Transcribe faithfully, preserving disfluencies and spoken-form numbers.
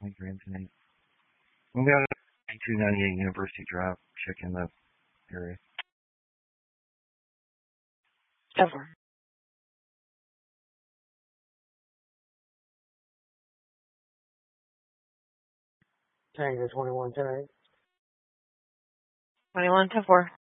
Thank you, Anthony. We got two ninety-eight University Drive. Check in the area. Over. Tango twenty-one ten eight. twenty-one ten four.